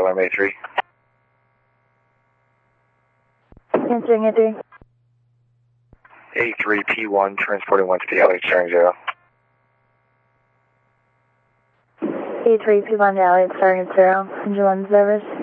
alarm A3. Answering A3. A3P1, transporting 1 to the Elliott, starting 0. A3 P1 to Elliott, starting at 0. Engine 1 service.